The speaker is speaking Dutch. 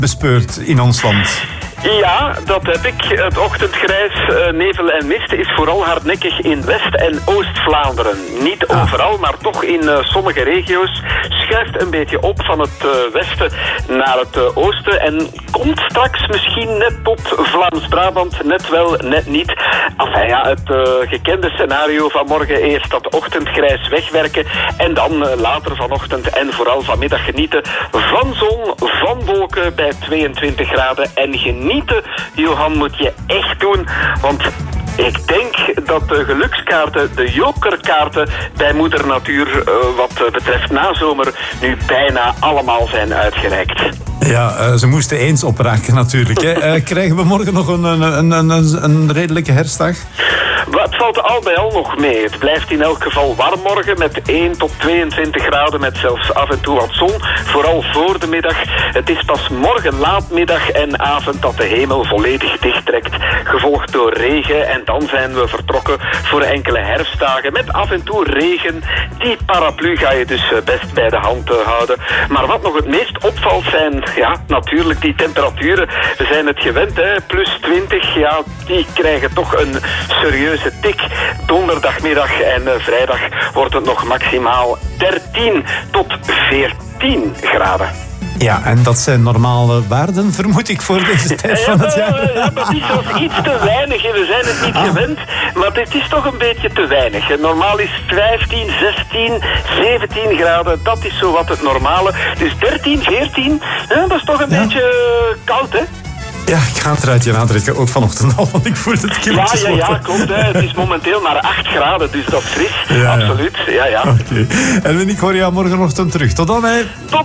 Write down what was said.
bespeurt in ons land. Ja, dat heb ik. Het ochtendgrijs, nevel en mist is vooral hardnekkig in West- en Oost-Vlaanderen. Niet overal, maar toch in sommige regio's. Schuift een beetje op van het westen naar het oosten en komt straks misschien net tot Vlaams-Brabant, net wel, net niet. Enfin ja, het gekende scenario van morgen: eerst dat ochtendgrijs wegwerken en dan later vanochtend en vooral vanmiddag genieten van zon, van wolken bij 22 graden en genieten, Johan, moet je echt doen, want ik denk dat de gelukskaarten, de jokerkaarten bij Moeder Natuur wat betreft nazomer nu bijna allemaal zijn uitgereikt. Ja, ze moesten eens opraken natuurlijk. Hè. Krijgen we morgen nog een redelijke herfstdag? Het valt al bij al nog mee. Het blijft in elk geval warm morgen met 1 tot 22 graden met zelfs af en toe wat zon. Vooral voor de middag. Het is pas morgen laatmiddag en avond dat de hemel volledig dichttrekt. Gevolgd door regen en dan zijn we vertrokken voor enkele herfstdagen met af en toe regen. Die paraplu ga je dus best bij de hand houden. Maar wat nog het meest opvalt zijn, ja, natuurlijk die temperaturen. We zijn het gewend, hè. Plus 20, ja, die krijgen toch een serieuze tik. Donderdagmiddag en vrijdag wordt het nog maximaal 13 tot 14 graden. Ja, en dat zijn normale waarden, vermoed ik, voor deze tijd van het jaar. Ja, dat is zelfs iets te weinig. We zijn het niet gewend, maar het is toch een beetje te weinig. Normaal is 15, 16, 17 graden. Dat is zo wat het normale. Dus 13, 14, dat is toch een beetje koud, hè? Ja, ik ga het eruit aantrekken, ook vanochtend al, want ik voel het killetjes worden. Ja, klopt. Hè. Het is momenteel maar 8 graden, dus dat is fris. Ja, absoluut. Ja. Oké. En ik hoor jou morgenochtend terug. Tot dan, hè.